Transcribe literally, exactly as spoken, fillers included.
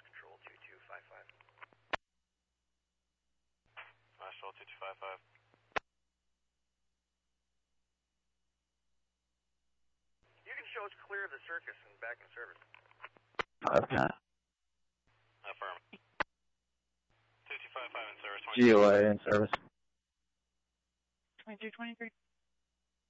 Lost Control two two five five. Lost Control two two five five. You can show us clear of the circus and back in service. Okay. Affirm. two two five five in service. G O A in service. twenty-two twenty-three.